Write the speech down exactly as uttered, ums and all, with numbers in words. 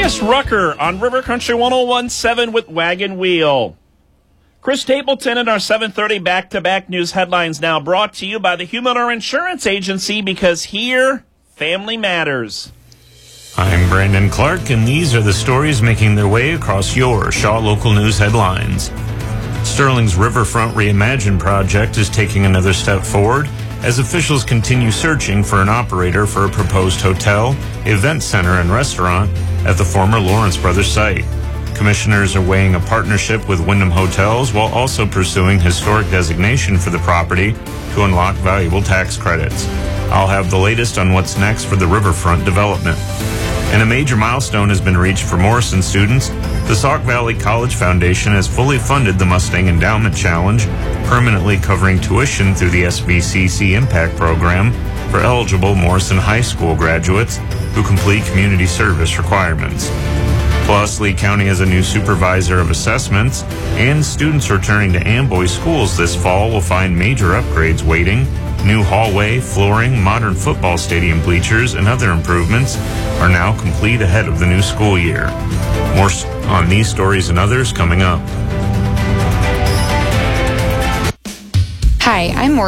Chris Rucker on River Country one oh one point seven with Wagon Wheel. Chris Stapleton in our seven thirty back-to-back news headlines now brought to you by the Humidor Insurance Agency, because here, family matters. I'm Brandon Clark, and these are the stories making their way across your Shaw Local News headlines. Sterling's Riverfront Reimagine project is taking another step forward as officials continue searching for an operator for a proposed hotel, event center, and restaurant at the former Lawrence Brothers site. Commissioners are weighing a partnership with Wyndham Hotels while also pursuing historic designation for the property to unlock valuable tax credits. I'll have the latest on what's next for the Riverfront development. And a major milestone has been reached for Morrison students. The Sauk Valley College Foundation has fully funded the Mustang Endowment Challenge, permanently covering tuition through the S B C C Impact Program for eligible Morrison High School graduates who complete community service requirements. Plus, Lee County has a new supervisor of assessments, and students returning to Amboy schools this fall will find major upgrades waiting. New hallway, flooring, modern football stadium bleachers, and other improvements are now complete ahead of the new school year. More on these stories and others coming up. Hi, I'm Morgan.